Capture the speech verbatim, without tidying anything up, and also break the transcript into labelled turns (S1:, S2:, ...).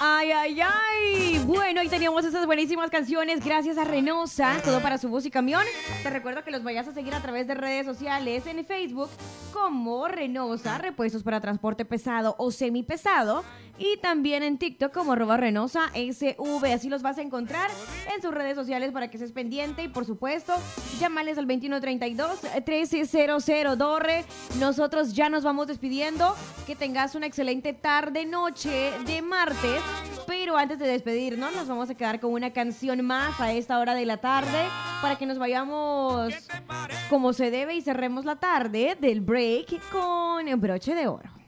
S1: Ay, ay, ay. Bueno, y teníamos esas buenísimas canciones gracias a Renosa, todo para su bus y camión. Te recuerdo que los vayas a seguir a través de redes sociales en Facebook como Renosa, repuestos para transporte pesado o semipesado. Y también en TikTok como arroba Renosa S V. Así los vas a encontrar en sus redes sociales para que estés pendiente. Y por supuesto, llámales al veintiuno treinta y dos, trece cero cero. Dorre, nosotros ya nos vamos despidiendo. Que tengas una excelente tarde, noche de martes. Pero antes de despedirnos, nos vamos a quedar con una canción más a esta hora de la tarde para que nos vayamos como se debe y cerremos la tarde del break con broche de oro.